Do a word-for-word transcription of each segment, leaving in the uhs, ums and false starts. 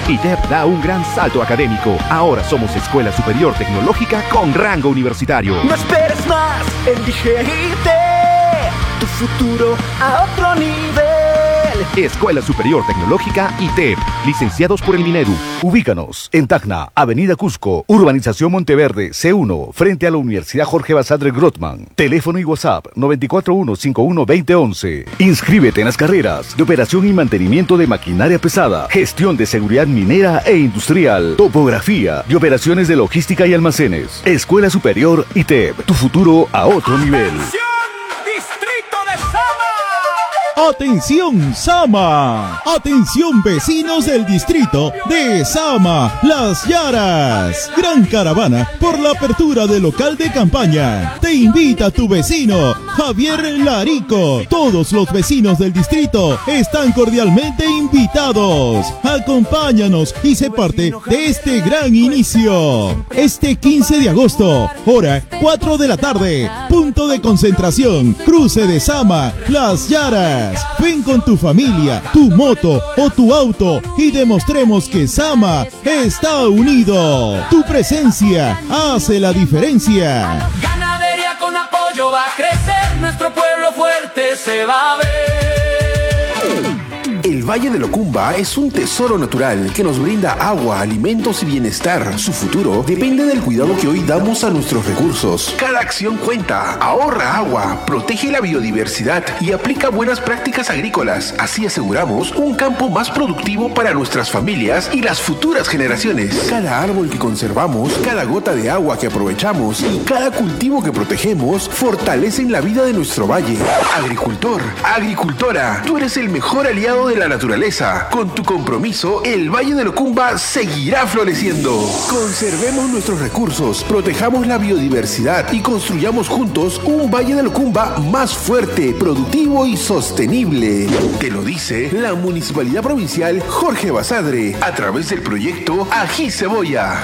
I T E P da un gran salto académico. Ahora somos Escuela Superior Tecnológica con rango universitario. No esperes más, elige I T E, tu futuro a otro nivel. Escuela Superior Tecnológica I T E P, licenciados por el Minedu. Ubícanos en Tacna, Avenida Cusco, Urbanización Monteverde, C uno, frente a la Universidad Jorge Basadre Grottman. Teléfono y WhatsApp nueve cuatro uno, cinco uno dos cero once. Inscríbete en las carreras de operación y mantenimiento de maquinaria pesada, gestión de seguridad minera e industrial, topografía y operaciones de logística y almacenes. Escuela Superior I T E P, tu futuro a otro nivel. ¡Atención, Sama! ¡Atención, vecinos del distrito de Sama, Las Yaras! Gran caravana por la apertura del local de campaña. Te invita tu vecino, Javier Larico. Todos los vecinos del distrito están cordialmente invitados. Acompáñanos y sé parte de este gran inicio. Este quince de agosto, hora cuatro de la tarde, punto de concentración, cruce de Sama, Las Yaras. Ven con tu familia, tu moto o tu auto y demostremos que Sama está unido. Tu presencia hace la diferencia. Ganadería con apoyo va a crecer, nuestro pueblo fuerte se va a ver. El Valle del Ocumba es un tesoro natural que nos brinda agua, alimentos y bienestar. Su futuro depende del cuidado que hoy damos a nuestros recursos. Cada acción cuenta. Ahorra agua, protege la biodiversidad y aplica buenas prácticas agrícolas. Así aseguramos un campo más productivo para nuestras familias y las futuras generaciones. Cada árbol que conservamos, cada gota de agua que aprovechamos y cada cultivo que protegemos fortalecen la vida de nuestro valle. Agricultor, agricultora, tú eres el mejor aliado de la naturaleza. Con tu compromiso, el Valle del Ocumba seguirá floreciendo. Conservemos nuestros recursos, protejamos la biodiversidad y construyamos juntos un Valle del Ocumba más fuerte, productivo y sostenible. Te lo dice la Municipalidad Provincial Jorge Basadre a través del proyecto Ají Cebolla.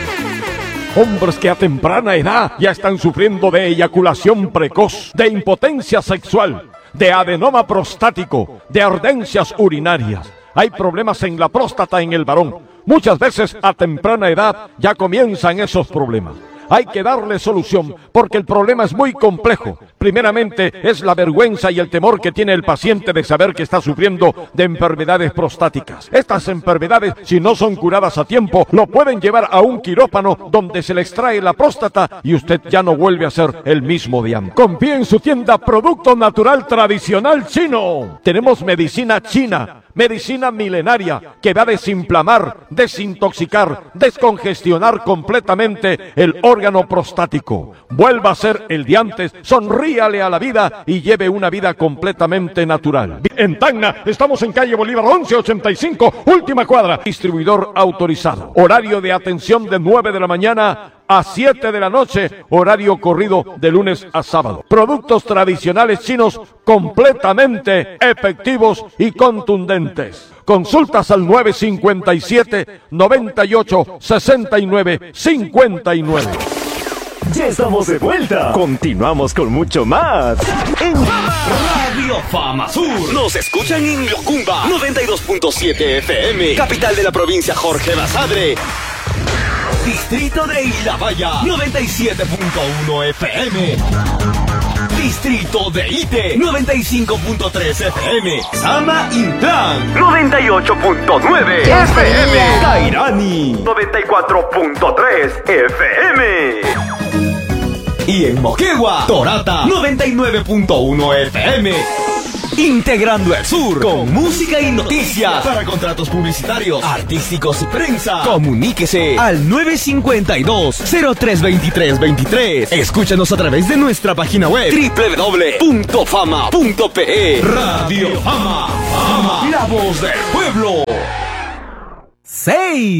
Hombres que a temprana edad ya están sufriendo de eyaculación precoz, de impotencia sexual, de adenoma prostático, de ardencias urinarias. Hay problemas en la próstata en el varón. Muchas veces a temprana edad ya comienzan esos problemas. Hay que darle solución porque el problema es muy complejo. Primeramente es la vergüenza y el temor que tiene el paciente de saber que está sufriendo de enfermedades prostáticas. Estas enfermedades, si no son curadas a tiempo, lo pueden llevar a un quirófano donde se le extrae la próstata y usted ya no vuelve a ser el mismo de antes. Confíe en su tienda Producto Natural Tradicional Chino. Tenemos medicina china, medicina milenaria que va a desinflamar, desintoxicar, descongestionar completamente el órgano prostático. Vuelva a ser el de antes, sonríale a la vida y lleve una vida completamente natural. En Tacna estamos en calle Bolívar once ochenta y cinco, última cuadra. Distribuidor autorizado. Horario de atención de nueve de la mañana a siete de la noche, horario corrido de lunes a sábado. Productos tradicionales chinos completamente efectivos y contundentes. Consultas al nueve cincuenta y siete, noventa y ocho, sesenta y nueve, cincuenta y nueve. Ya estamos de vuelta. Continuamos con mucho más en Radio Fama Sur. Nos escuchan en Locumba noventa y dos punto siete F M, capital de la provincia Jorge Basadre. Distrito de Ilabaya noventa y siete punto uno F M. Distrito de Ite noventa y cinco punto tres F M. Sama Intlan noventa y ocho punto nueve F M. Cairani noventa y cuatro punto tres F M. Y en Moquegua, Torata noventa y nueve punto uno F M. Integrando el sur con música y noticias. Para contratos publicitarios, artísticos y prensa, comuníquese al nueve cincuenta y dos, cero tres veintitrés veintitrés. Escúchanos a través de nuestra página web doble u doble u doble u punto fama punto pe. Radio Fama, Fama, la voz del pueblo. Seis.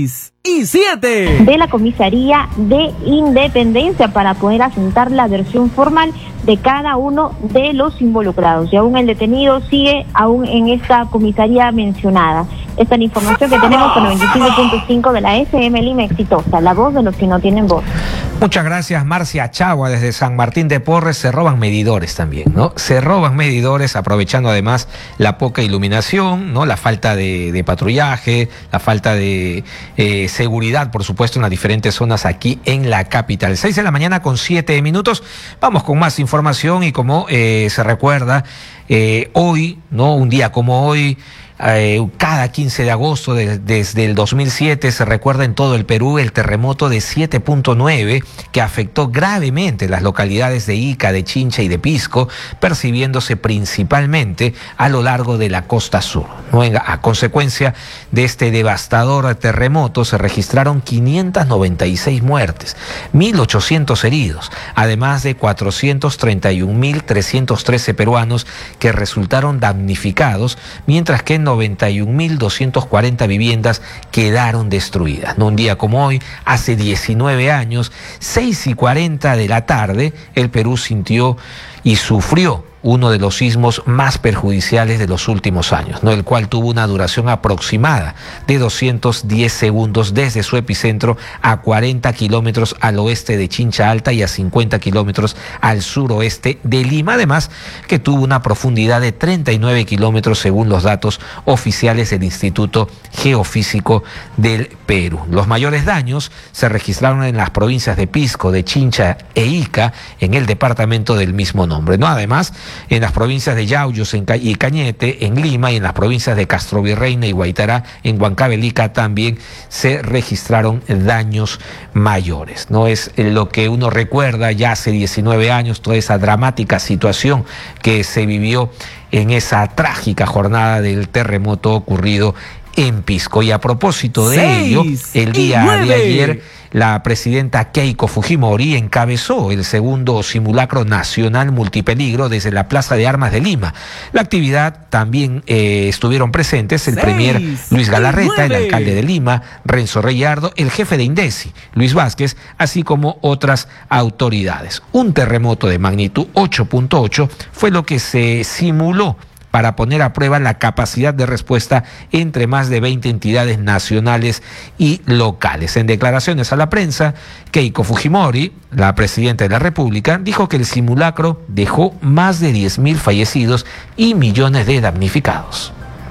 y siete de la Comisaría de Independencia para poder asentar la versión formal de cada uno de los involucrados. Y aún el detenido sigue aún en esta comisaría mencionada. Esta es la información que tenemos con noventa y cinco punto cinco de la F M Lima Exitosa, la voz de los que no tienen voz. Muchas gracias, Marcia Chagua, desde San Martín de Porres. Se roban medidores también, ¿no? Se roban medidores, aprovechando además la poca iluminación, ¿no? La falta de, de patrullaje, la falta de eh, seguridad, por supuesto, en las diferentes zonas aquí en la capital. seis de la mañana con siete minutos. Vamos con más información y como eh, se recuerda, eh, hoy, ¿no? Un día como hoy, Eh, cada quince de agosto de, desde el dos mil siete se recuerda en todo el Perú el terremoto de siete punto nueve que afectó gravemente las localidades de Ica, de Chincha y de Pisco, percibiéndose principalmente a lo largo de la costa sur, ¿no? A consecuencia de este devastador terremoto se registraron quinientas noventa y seis muertes, mil ochocientos heridos, además de cuatrocientos treinta y un mil trescientos trece peruanos que resultaron damnificados, mientras que noventa y un mil doscientas cuarenta viviendas quedaron destruidas. No, un día como hoy, hace diecinueve años, seis y cuarenta de la tarde, el Perú sintió y sufrió uno de los sismos más perjudiciales de los últimos años, ¿no? El cual tuvo una duración aproximada de doscientos diez segundos desde su epicentro a cuarenta kilómetros al oeste de Chincha Alta y a cincuenta kilómetros al suroeste de Lima, además que tuvo una profundidad de treinta y nueve kilómetros según los datos oficiales del Instituto Geofísico del Perú. Los mayores daños se registraron en las provincias de Pisco, de Chincha e Ica, en el departamento del mismo nombre, ¿no? Además, en las provincias de Yauyos y Cañete, en Lima, y en las provincias de Castrovirreina y Guaitará, en Huancavelica, también se registraron daños mayores. No es lo que uno recuerda ya hace diecinueve años, toda esa dramática situación que se vivió en esa trágica jornada del terremoto ocurrido en Pisco. Y a propósito de Seis ello, el día de ayer, la presidenta Keiko Fujimori encabezó el segundo simulacro nacional multipeligro desde la Plaza de Armas de Lima. La actividad también eh, estuvieron presentes el Seis, premier Luis Galarreta, el alcalde de Lima, Renzo Reyardo, el jefe de INDECI, Luis Vázquez, así como otras autoridades. Un terremoto de magnitud ocho punto ocho fue lo que se simuló para poner a prueba la capacidad de respuesta entre más de veinte entidades nacionales y locales. En declaraciones a la prensa, Keiko Fujimori, la presidenta de la República, dijo que el simulacro dejó más de diez mil fallecidos y millones de damnificados.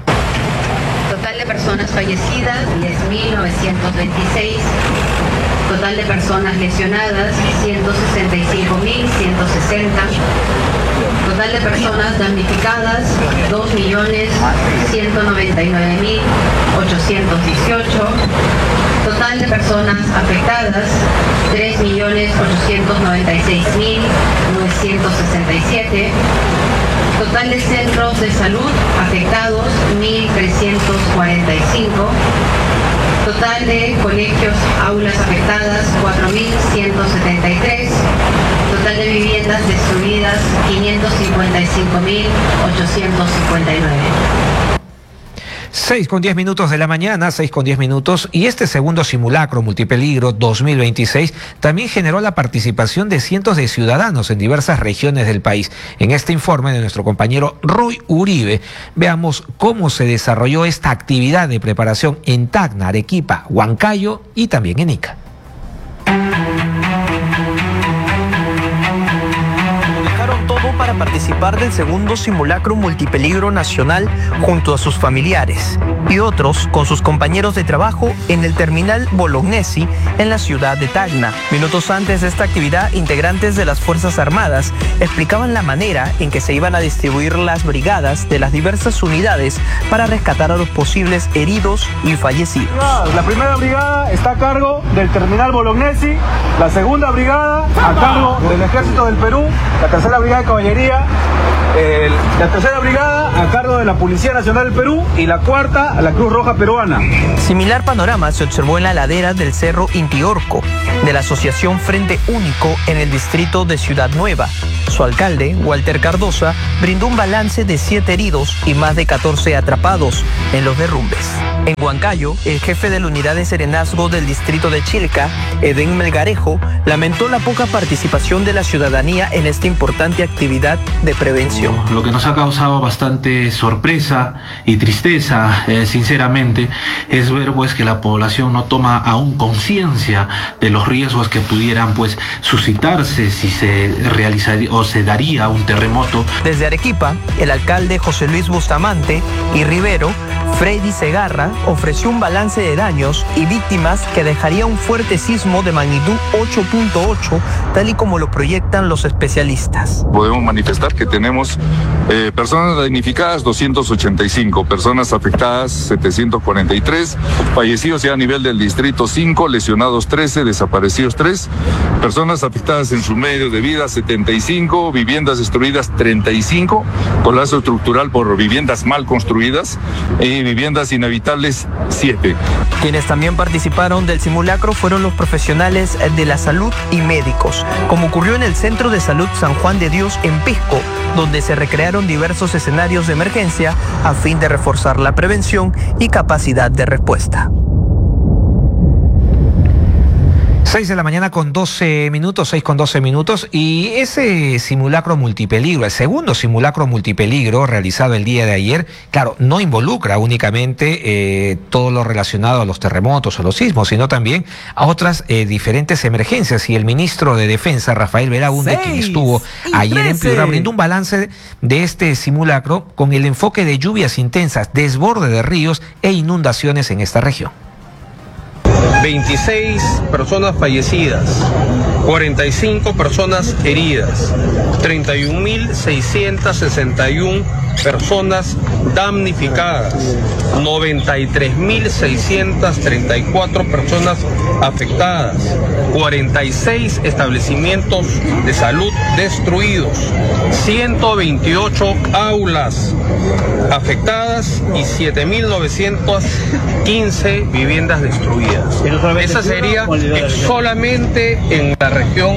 Total de personas fallecidas, diez mil novecientos veintiséis. Total de personas lesionadas, ciento sesenta y cinco mil ciento sesenta. Total de personas damnificadas, dos millones ciento noventa y nueve mil ochocientos dieciocho. Total de personas afectadas, tres millones ochocientos noventa y seis mil novecientos sesenta y siete. Total de centros de salud afectados, mil trescientos cuarenta y cinco. Total de colegios, aulas afectadas, cuatro mil ciento setenta y tres. Total de viviendas destruidas, quinientos cincuenta y cinco mil ochocientos cincuenta y nueve. seis con diez minutos de la mañana, seis con diez minutos, y este segundo simulacro multipeligro dos mil veintiséis también generó la participación de cientos de ciudadanos en diversas regiones del país. En este informe de nuestro compañero Roy Uribe, veamos cómo se desarrolló esta actividad de preparación en Tacna, Arequipa, Huancayo y también en Ica. Para participar del segundo simulacro multipeligro nacional junto a sus familiares y otros con sus compañeros de trabajo en el terminal Bolognesi en la ciudad de Tacna. Minutos antes de esta actividad, integrantes de las Fuerzas Armadas explicaban la manera en que se iban a distribuir las brigadas de las diversas unidades para rescatar a los posibles heridos y fallecidos. La primera brigada está a cargo del terminal Bolognesi, la segunda brigada a cargo del Ejército del Perú, la tercera brigada de caballería, el, la tercera brigada a cargo de la Policía Nacional del Perú y la cuarta a la Cruz Roja Peruana. Similar panorama se observó en la ladera del Cerro Intiorco de la Asociación Frente Único en el distrito de Ciudad Nueva. Su alcalde, Walter Cardosa, brindó un balance de siete heridos y más de catorce atrapados en los derrumbes. En Huancayo, el jefe de la unidad de serenazgo del distrito de Chilca, Edén Melgarejo, lamentó la poca participación de la ciudadanía en esta importante actividad de prevención. Lo que nos ha causado bastante sorpresa y tristeza, eh, sinceramente, es ver pues que la población no toma aún conciencia de los riesgos que pudieran pues suscitarse si se realizaría o se daría un terremoto. Desde Arequipa, el alcalde José Luis Bustamante y Rivero, Freddy Segarra, ofreció un balance de daños y víctimas que dejaría un fuerte sismo de magnitud ocho punto ocho, tal y como lo proyectan los especialistas. Podemos manifestar que tenemos eh, personas damnificadas doscientas ochenta y cinco, personas afectadas setecientos cuarenta y tres, fallecidos ya a nivel del distrito cinco, lesionados trece, desaparecidos tres, personas afectadas en su medio de vida setenta y cinco, viviendas destruidas treinta y cinco, colapso estructural por viviendas mal construidas y viviendas inhabitables siete. Quienes también participaron del simulacro fueron los profesionales de la salud y médicos, como ocurrió en el Centro de Salud San Juan de Dios en Pisco, donde se recrearon diversos escenarios de emergencia a fin de reforzar la prevención y capacidad de respuesta. seis de la mañana con doce minutos, seis con doce minutos, y ese simulacro multipeligro, el segundo simulacro multipeligro realizado el día de ayer, claro, no involucra únicamente eh, todo lo relacionado a los terremotos o los sismos, sino también a otras eh, diferentes emergencias, y el ministro de Defensa, Rafael Belaunde, quien estuvo ayer en Piura, brindó un balance de este simulacro con el enfoque de lluvias intensas, desborde de ríos e inundaciones en esta región. veintiséis personas fallecidas, cuarenta y cinco personas heridas, treinta y un mil seiscientas sesenta y una personas damnificadas, noventa y tres mil seiscientas treinta y cuatro personas afectadas, cuarenta y seis establecimientos de salud destruidos, ciento veintiocho aulas afectadas y siete mil novecientas quince viviendas destruidas. Esa sería solamente en la región.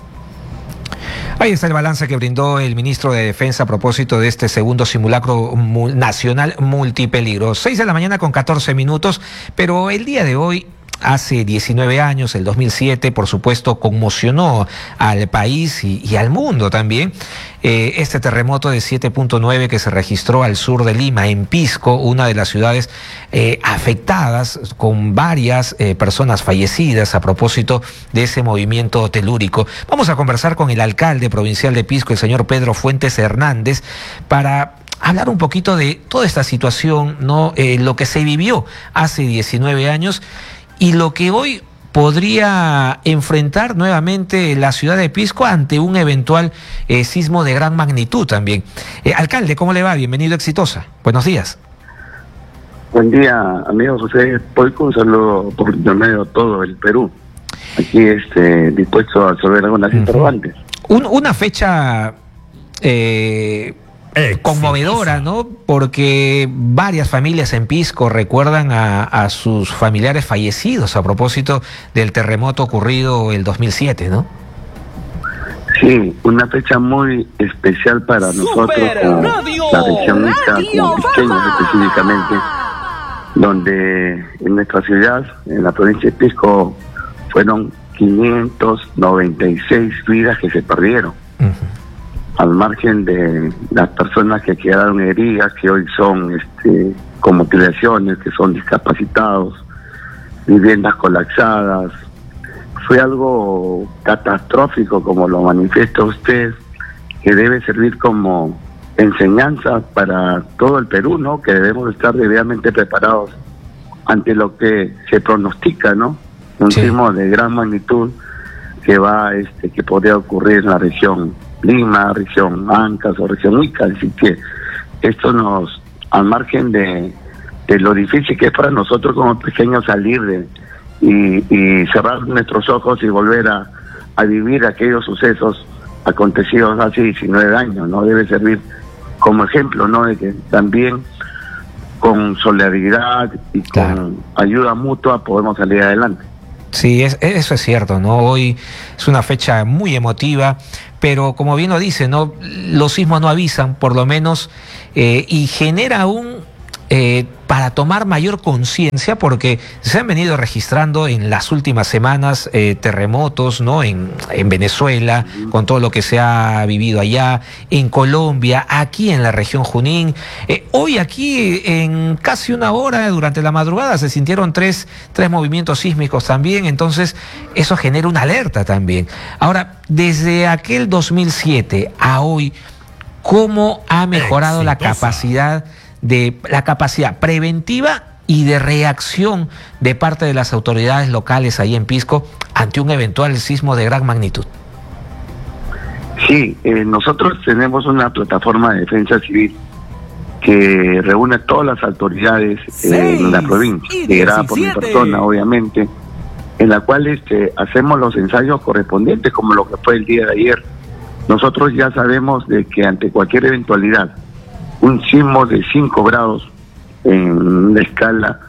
Ahí está el balance que brindó el ministro de Defensa a propósito de este segundo simulacro nacional multipeligro. seis de la mañana con catorce minutos, pero el día de hoy, hace diecinueve años, el dos mil siete, por supuesto, conmocionó al país y, y al mundo también. Eh, este terremoto de siete punto nueve que se registró al sur de Lima, en Pisco, una de las ciudades eh, afectadas, con varias eh, personas fallecidas a propósito de ese movimiento telúrico. Vamos a conversar con el alcalde provincial de Pisco, el señor Pedro Fuentes Hernández, para hablar un poquito de toda esta situación, ¿no? Eh, lo que se vivió hace diecinueve años y lo que hoy podría enfrentar nuevamente la ciudad de Pisco ante un eventual eh, sismo de gran magnitud también. Eh, alcalde, ¿cómo le va? Bienvenido a Exitosa. Buenos días. Buen día, amigos. Ustedes, Poico, un saludo por medio de todo el Perú. Aquí este, dispuesto a resolver algunas uh-huh. interrogantes. Un, una fecha eh, conmovedora, ¿no? Porque varias familias en Pisco recuerdan a, a sus familiares fallecidos a propósito del terremoto ocurrido el dos mil siete, ¿no? Sí, una fecha muy especial para nosotros, como la región Ica, como pisqueños específicamente, donde en nuestra ciudad, en la provincia de Pisco, fueron quinientas noventa y seis vidas que se perdieron. Uh-huh. Al margen de las personas que quedaron heridas, que hoy son este, con mutilaciones, que son discapacitados, viviendas colapsadas. Fue algo catastrófico, como lo manifiesta usted, que debe servir como enseñanza para todo el Perú, ¿no? Que debemos estar debidamente preparados ante lo que se pronostica, ¿no? Un sí. sismo de gran magnitud que va, este, que podría ocurrir en la región Lima, región Ancas o región Ica. Así que esto nos, al margen de, de lo difícil que es para nosotros como pequeños salir de y, y cerrar nuestros ojos y volver a, a vivir aquellos sucesos acontecidos hace diecinueve años, ¿no? Debe servir como ejemplo, ¿no? De que también con solidaridad y claro. con ayuda mutua podemos salir adelante. Sí, es, eso es cierto, ¿no? Hoy es una fecha muy emotiva, pero como bien lo dice, ¿no? Los sismos no avisan, por lo menos, eh, y genera un eh, para tomar mayor conciencia, porque se han venido registrando en las últimas semanas eh, terremotos, ¿no? En, en Venezuela, con todo lo que se ha vivido allá, en Colombia, aquí en la región Junín. Eh, hoy aquí, en casi una hora, durante la madrugada, se sintieron tres, tres movimientos sísmicos también, entonces eso genera una alerta también. Ahora, desde aquel dos mil siete a hoy, ¿cómo ha mejorado la capacidad de la capacidad preventiva y de reacción de parte de las autoridades locales ahí en Pisco ante un eventual sismo de gran magnitud? Sí, eh, nosotros tenemos una plataforma de defensa civil que reúne a todas las autoridades eh, en la provincia, liderada por mi persona, obviamente, en la cual este, hacemos los ensayos correspondientes, como lo que fue el día de ayer. Nosotros ya sabemos de que ante cualquier eventualidad, un sismo de cinco grados en la escala,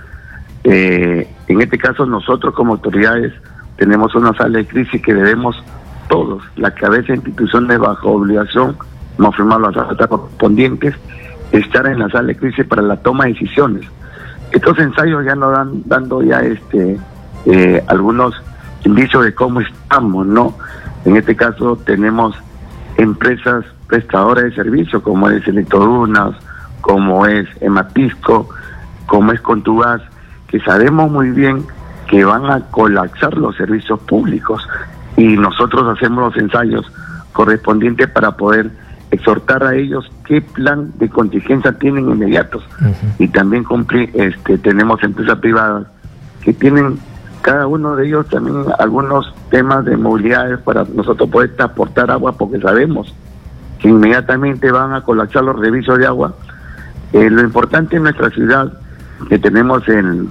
eh, en este caso nosotros como autoridades tenemos una sala de crisis que debemos todos, la cabeza de instituciones bajo obligación, hemos firmado las actas correspondientes, estar en la sala de crisis para la toma de decisiones. Estos ensayos ya nos dan dando ya este eh, algunos indicios de cómo estamos, ¿no? En este caso tenemos empresas prestadoras de servicios como es Electrodunas, como es Emapisco, como es Contubas, que sabemos muy bien que van a colapsar los servicios públicos y nosotros hacemos los ensayos correspondientes para poder exhortar a ellos qué plan de contingencia tienen inmediatos. Uh-huh. Y también cumplir, este, tenemos empresas privadas que tienen cada uno de ellos también algunos temas de movilidad para nosotros poder transportar agua, porque sabemos que inmediatamente van a colapsar los servicios de agua. Eh, lo importante en nuestra ciudad, que tenemos el,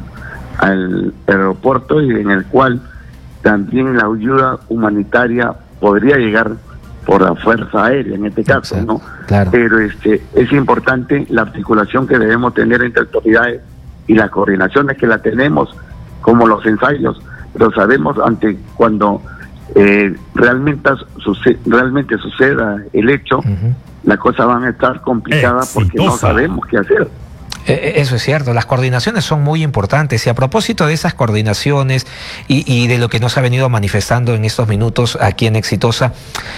el aeropuerto y en el cual también la ayuda humanitaria podría llegar por la fuerza aérea en este caso, exacto, ¿no? Claro. Pero este es importante la articulación que debemos tener entre autoridades y las coordinaciones que la tenemos, como los ensayos, pero sabemos ante cuando eh, realmente, suce realmente suceda el hecho, uh-huh, las cosas van a estar complicadas porque no sabemos qué hacer. Eso es cierto, las coordinaciones son muy importantes y a propósito de esas coordinaciones y, y de lo que nos ha venido manifestando en estos minutos aquí en Exitosa,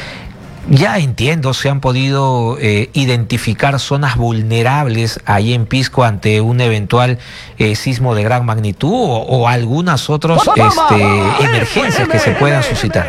ya entiendo, se han podido eh, identificar zonas vulnerables ahí en Pisco ante un eventual eh, sismo de gran magnitud o, o algunas otras este, emergencias que se puedan suscitar.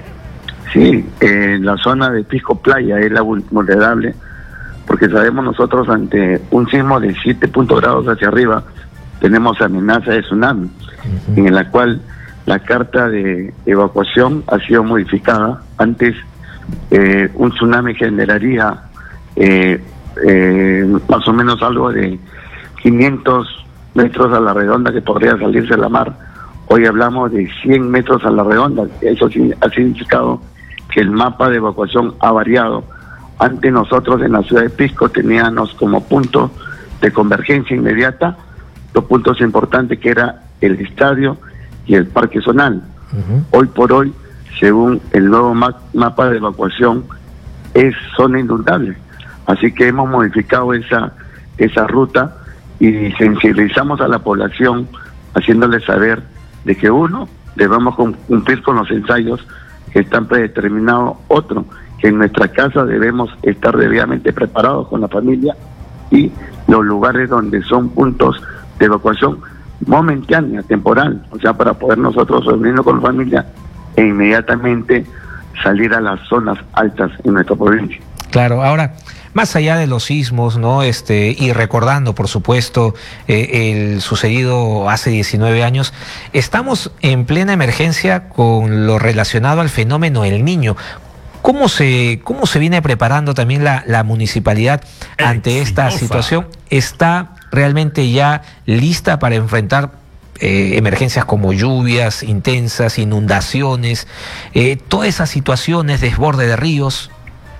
Sí, eh, la zona de Pisco Playa es la vulnerable, porque sabemos nosotros ante un sismo de siete puntos grados hacia arriba tenemos amenaza de tsunami, uh-huh, en la cual la carta de evacuación ha sido modificada. Antes eh, un tsunami generaría eh, eh, más o menos algo de quinientos metros a la redonda que podría salirse a la mar. Hoy hablamos de cien metros a la redonda. Eso ha significado que el mapa de evacuación ha variado. Antes nosotros en la ciudad de Pisco teníamos como punto de convergencia inmediata dos puntos importantes, que era el estadio y el parque zonal. Uh-huh. Hoy por hoy, según el nuevo ma mapa de evacuación, es zona inundable. Así que hemos modificado esa, esa ruta y sensibilizamos a la población haciéndole saber de que uno, debemos cumplir con los ensayos que están predeterminados, otro, que en nuestra casa debemos estar debidamente preparados con la familia, y los lugares donde son puntos de evacuación momentánea, temporal, o sea, para poder nosotros reunirnos con la familia e inmediatamente salir a las zonas altas en nuestra provincia. Claro, ahora, más allá de los sismos, ¿no? Este, y recordando, por supuesto, eh, el sucedido hace diecinueve años, estamos en plena emergencia con lo relacionado al fenómeno El Niño. ¿Cómo se, cómo se viene preparando también la, la municipalidad ante esta situación? ¿Está realmente ya lista para enfrentar eh, emergencias como lluvias intensas, inundaciones, eh, todas esas situaciones, desborde de ríos?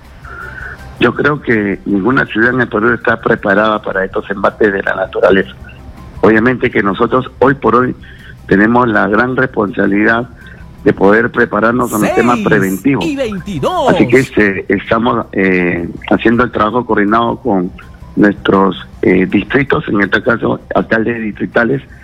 Yo creo que ninguna ciudad en el Perú está preparada para estos embates de la naturaleza. Obviamente que nosotros hoy por hoy tenemos la gran responsabilidad de poder prepararnos en el tema preventivo. Así que este, estamos eh, haciendo el trabajo coordinado con nuestros eh, distritos, en este caso alcaldes distritales